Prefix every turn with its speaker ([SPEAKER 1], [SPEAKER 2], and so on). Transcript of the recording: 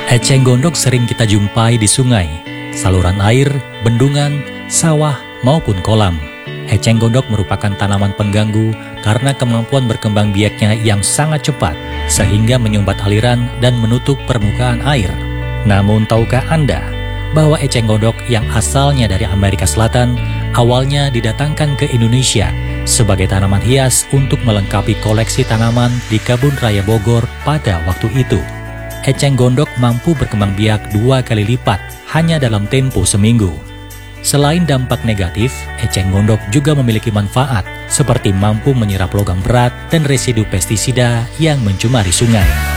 [SPEAKER 1] Eceng gondok sering kita jumpai di sungai, saluran air, bendungan, sawah, maupun kolam. Eceng gondok merupakan tanaman pengganggu karena kemampuan berkembang biaknya yang sangat cepat, sehingga menyumbat aliran dan menutup permukaan air. Namun tahukah Anda bahwa eceng gondok yang asalnya dari Amerika Selatan awalnya didatangkan ke Indonesia sebagai tanaman hias untuk melengkapi koleksi tanaman di Kebun Raya Bogor pada waktu itu. Eceng gondok mampu berkembang biak 2 kali lipat hanya dalam tempo seminggu. Selain dampak negatif, eceng gondok juga memiliki manfaat seperti mampu menyerap logam berat dan residu pestisida yang mencemari sungai.